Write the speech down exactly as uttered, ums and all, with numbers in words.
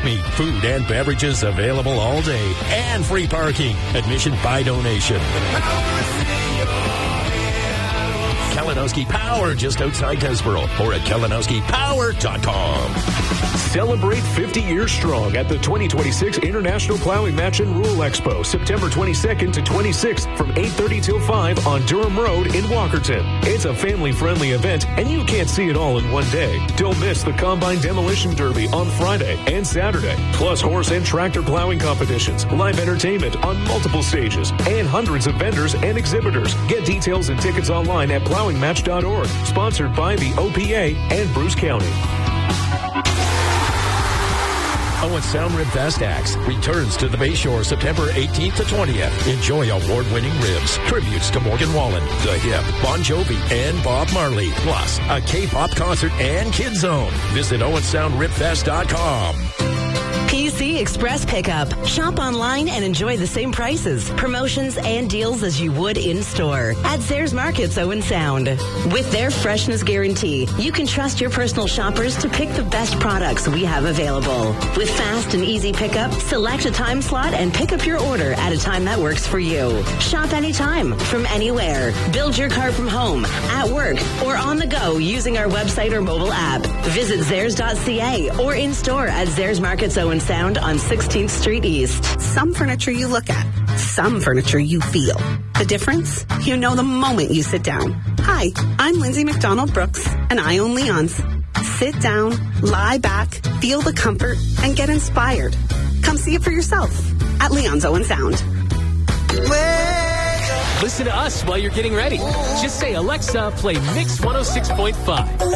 meat, food, and beverages available all day. And free parking. Admission by donation. Kalinowski Power, just outside Desboro, or at kalinowski power dot com. Celebrate fifty years strong at the twenty twenty-six International Plowing Match and Rule Expo, September twenty-second to twenty-sixth from eight thirty till five on Durham Road in Walkerton. It's a family-friendly event, and you can't see it all in one day. Don't miss the Combine Demolition Derby on Friday and Saturday, plus horse and tractor plowing competitions, live entertainment on multiple stages, and hundreds of vendors and exhibitors. Get details and tickets online at plowing match dot org. Sponsored by the O P A and Bruce County. Owen Sound Rib Fest Acts returns to the Bayshore September eighteenth to twentieth. Enjoy award-winning ribs, tributes to Morgan Wallen, The Hip, Bon Jovi, and Bob Marley, plus a K-pop concert and Kid Zone. Visit owen sound rib fest dot com. P C Express Pickup. Shop online and enjoy the same prices, promotions, and deals as you would in-store at Zayres Markets Owen Sound. With their freshness guarantee, you can trust your personal shoppers to pick the best products we have available. With fast and easy pickup, select a time slot and pick up your order at a time that works for you. Shop anytime, from anywhere. Build your car from home, at work, or on the go using our website or mobile app. Visit zayres dot c a or in-store at Zayres Markets Owen Sound on sixteenth Street East. Some furniture you look at, some furniture you feel. The difference? You know the moment you sit down. Hi, I'm Lindsay McDonald Brooks, and I own Leon's. Sit down, lie back, feel the comfort, and get inspired. Come see it for yourself at Leon's Owen Sound. Listen to us while you're getting ready. Just say, Alexa, play Mix one oh six point five.